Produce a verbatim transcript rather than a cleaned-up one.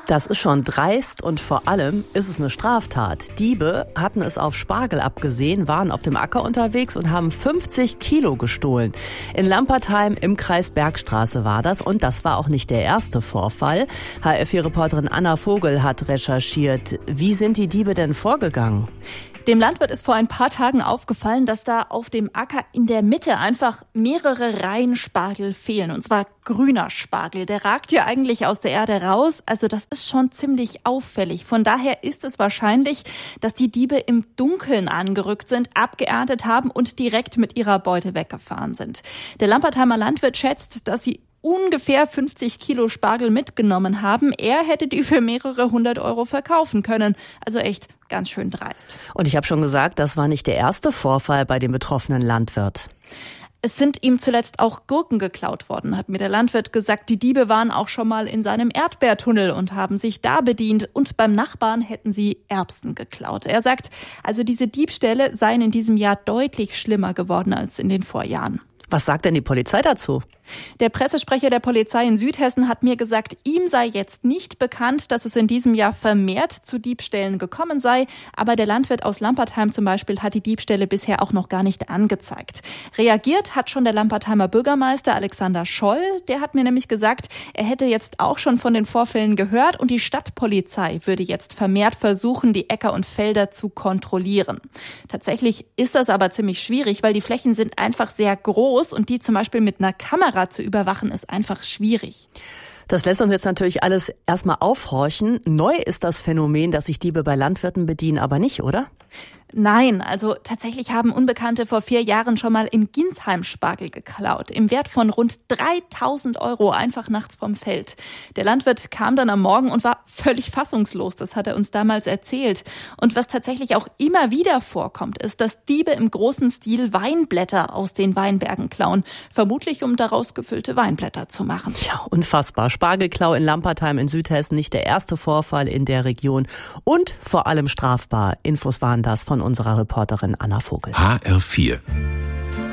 Das ist schon dreist und vor allem ist es eine Straftat. Diebe hatten es auf Spargel abgesehen, waren auf dem Acker unterwegs und haben fünfzig Kilo gestohlen. In Lampertheim im Kreis Bergstraße war das und das war auch nicht der erste Vorfall. H R vier-Reporterin Anna Vogel hat recherchiert. Wie sind die Diebe denn vorgegangen? Dem Landwirt ist vor ein paar Tagen aufgefallen, dass da auf dem Acker in der Mitte einfach mehrere Reihen Spargel fehlen. Und zwar grüner Spargel. Der ragt ja eigentlich aus der Erde raus. Also das ist schon ziemlich auffällig. Von daher ist es wahrscheinlich, dass die Diebe im Dunkeln angerückt sind, abgeerntet haben und direkt mit ihrer Beute weggefahren sind. Der Lampertheimer Landwirt schätzt, dass sie ungefähr fünfzig Kilo Spargel mitgenommen haben. Er hätte die für mehrere hundert Euro verkaufen können. Also echt ganz schön dreist. Und ich habe schon gesagt, das war nicht der erste Vorfall bei dem betroffenen Landwirt. Es sind ihm zuletzt auch Gurken geklaut worden, hat mir der Landwirt gesagt. Die Diebe waren auch schon mal in seinem Erdbeertunnel und haben sich da bedient. Und beim Nachbarn hätten sie Erbsen geklaut. Er sagt, also diese Diebstähle seien in diesem Jahr deutlich schlimmer geworden als in den Vorjahren. Was sagt denn die Polizei dazu? Der Pressesprecher der Polizei in Südhessen hat mir gesagt, ihm sei jetzt nicht bekannt, dass es in diesem Jahr vermehrt zu Diebstählen gekommen sei. Aber der Landwirt aus Lampertheim zum Beispiel hat die Diebstähle bisher auch noch gar nicht angezeigt. Reagiert hat schon der Lampertheimer Bürgermeister Alexander Scholl. Der hat mir nämlich gesagt, er hätte jetzt auch schon von den Vorfällen gehört und die Stadtpolizei würde jetzt vermehrt versuchen, die Äcker und Felder zu kontrollieren. Tatsächlich ist das aber ziemlich schwierig, weil die Flächen sind einfach sehr groß und die zum Beispiel mit einer Kamera zu überwachen, ist einfach schwierig. Das lässt uns jetzt natürlich alles erstmal aufhorchen. Neu ist das Phänomen, dass sich Diebe bei Landwirten bedienen, aber nicht, oder? Nein, also tatsächlich haben Unbekannte vor vier Jahren schon mal in Ginsheim Spargel geklaut. Im Wert von rund dreitausend Euro einfach nachts vom Feld. Der Landwirt kam dann am Morgen und war völlig fassungslos. Das hat er uns damals erzählt. Und was tatsächlich auch immer wieder vorkommt, ist, dass Diebe im großen Stil Weinblätter aus den Weinbergen klauen. Vermutlich, um daraus gefüllte Weinblätter zu machen. Ja, unfassbar. Spargelklau in Lampertheim in Südhessen, nicht der erste Vorfall in der Region. Und vor allem strafbar. Infos waren das von unserer Reporterin Anna Vogel. H R vier